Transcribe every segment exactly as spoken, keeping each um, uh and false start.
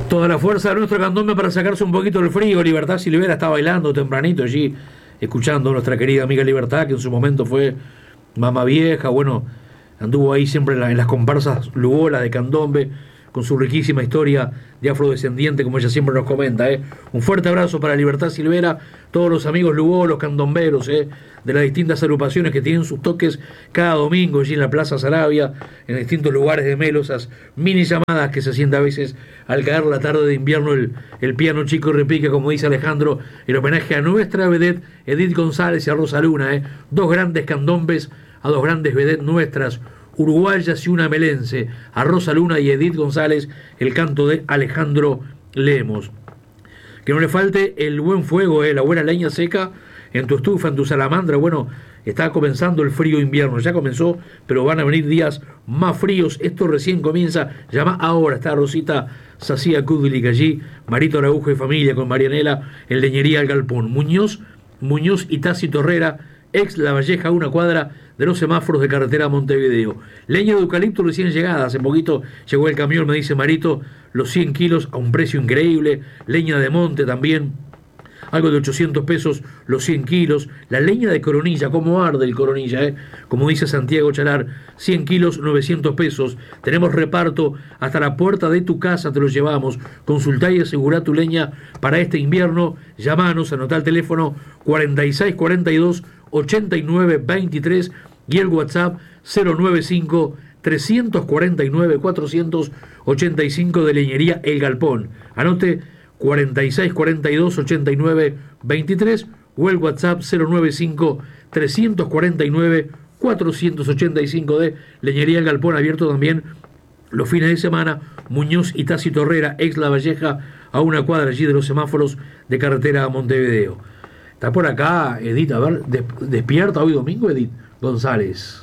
Toda la fuerza de nuestro candombe para sacarse un poquito el frío. Libertad Silvera está bailando tempranito allí, escuchando a nuestra querida amiga Libertad, que en su momento fue mamá vieja. Bueno, anduvo ahí siempre en, la, en las comparsas lugolas de candombe, con su riquísima historia de afrodescendiente, como ella siempre nos comenta. ¿eh? Un fuerte abrazo para Libertad Silvera, todos los amigos lugolos, candomberos, ¿eh? de las distintas agrupaciones que tienen sus toques cada domingo allí en la Plaza Sarabia, en distintos lugares de Melo, esas mini llamadas que se siente a veces al caer la tarde de invierno el, el piano chico repique, como dice Alejandro, en homenaje a nuestra vedette Edith González y a Rosa Luna, ¿eh? dos grandes candombes, a dos grandes vedettes nuestras, uruguayas y una melense, a Rosa Luna y Edith González, el canto de Alejandro Lemos. Que no le falte el buen fuego, eh, la buena leña seca en tu estufa, en tu salamandra. Bueno, está comenzando el frío invierno, ya comenzó, pero van a venir días más fríos. Esto recién comienza, llama ahora, está Rosita Sacía Kudlik allí, Marito Araujo y familia con Marianela en Leñería El Galpón. Muñoz, Muñoz y Tácito Herrera, ex La Valleja, una cuadra de los semáforos de carretera a Montevideo. Leña de eucalipto recién llegada, hace poquito llegó el camión, me dice Marito, los cien kilos a un precio increíble. Leña de monte también, algo de ochocientos pesos los cien kilos. La leña de coronilla, como arde el coronilla, ¿eh? como dice Santiago Chalar, cien kilos, novecientos pesos. Tenemos reparto hasta la puerta de tu casa, te lo llevamos. Consultá y asegurá tu leña para este invierno. Llamanos, anotá el teléfono cuarenta y seis cuarenta y dos ochenta y nueve veintitrés y el WhatsApp cero noventa y cinco trescientos cuarenta y nueve cuatrocientos ochenta y cinco de Leñería El Galpón. Anote cuarenta y seis cuarenta y dos ochenta y nueve veintitrés o el WhatsApp cero noventa y cinco trescientos cuarenta y nueve cuatrocientos ochenta y cinco de Leñería El Galpón, abierto también los fines de semana. Muñoz y Tácito Herrera, ex La Valleja, a una cuadra allí de los semáforos de carretera a Montevideo. Está por acá Edith, a ver, des- despierta hoy domingo, Edith González.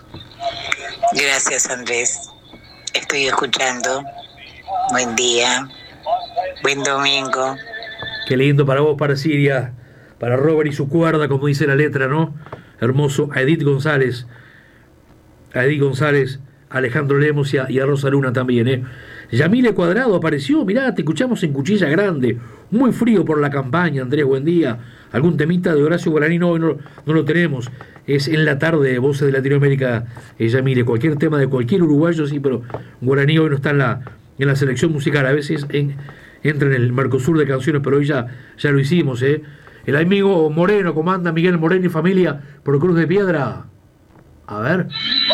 Gracias, Andrés. Estoy escuchando. Buen día. Buen domingo. Qué lindo para vos, para Siria, para Robert y su cuerda, como dice la letra, ¿no? Hermoso. A Edith González, a Edith González, a Alejandro Lemos y a, y a Rosa Luna también, ¿eh? Yamile Cuadrado apareció, mirá, te escuchamos en Cuchilla Grande. Muy frío por la campaña, Andrés, buen día. Algún temita de Horacio Guaraní, no, no, no lo tenemos. Es en la tarde, Voces de Latinoamérica, eh, Yamile. Cualquier tema de cualquier uruguayo, sí, pero Guaraní hoy no está en la, en la selección musical. A veces en, entra en el Mercosur de canciones, pero hoy ya, ya lo hicimos, ¿eh? El amigo Moreno, comanda Miguel Moreno y familia por Cruz de Piedra. A ver.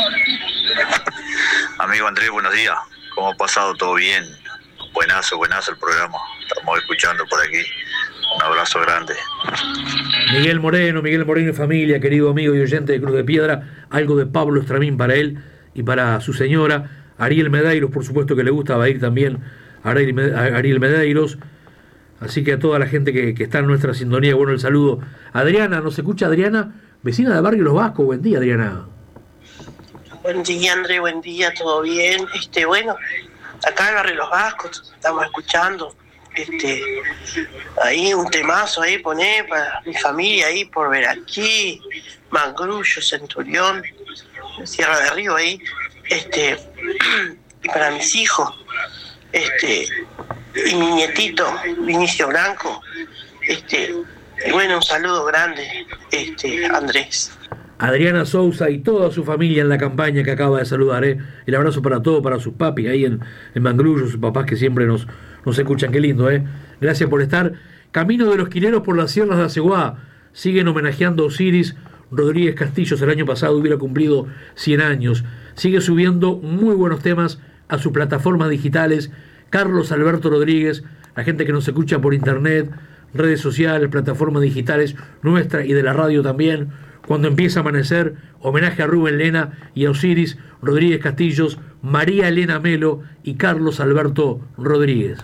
Amigo Andrés, buenos días. ¿Cómo ha pasado? ¿Todo bien? Buenazo, buenazo el programa. Estamos escuchando por aquí. Un abrazo grande. Miguel Moreno, Miguel Moreno y familia, querido amigo y oyente de Cruz de Piedra. Algo de Pablo Estramín para él y para su señora. Ariel Medeiros, por supuesto que le gusta, va a ir también a Ariel Medeiros. Así que a toda la gente que, que está en nuestra sintonía, bueno, el saludo. Adriana, ¿nos escucha Adriana? Vecina de Barrio Los Vascos. Buen día, Adriana. Buen día, André, buen día, todo bien. Este, bueno, acá en Barrio Los Vascos estamos escuchando. Este, ahí un temazo ahí poné para mi familia ahí por ver aquí, Mangrullo, Centurión, Sierra de Río ahí, este, y para mis hijos, este, y mi nietito, Vinicio Blanco, este, y bueno, un saludo grande, este, Andrés. Adriana Sousa y toda su familia en la campaña que acaba de saludar, ¿eh? El abrazo para todos, para sus papis ahí en, en Mangrullo, sus papás que siempre nos, nos escuchan, qué lindo, ¿eh? Gracias por estar. Camino de los Quileros por las sierras de Aceguá. Siguen homenajeando a Osiris Rodríguez Castillos, el año pasado hubiera cumplido cien años. Sigue subiendo muy buenos temas a sus plataformas digitales. Carlos Alberto Rodríguez, la gente que nos escucha por internet, redes sociales, plataformas digitales nuestra y de la radio también. Cuando empieza a amanecer, homenaje a Rubén Lena y a Osiris Rodríguez Castillos, María Elena Melo y Carlos Alberto Rodríguez.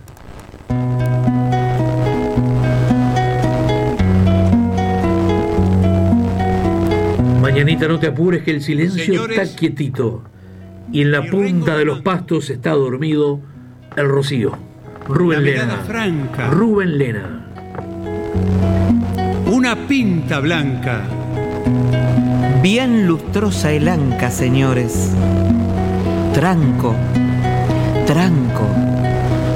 Mañanita, no te apures que el silencio Señores, está quietito y en la punta de los pastos está dormido el rocío. Rubén Lena. Franca. Rubén Lena. Una pinta blanca. Bien lustrosa el anca, señores. Tranco, tranco.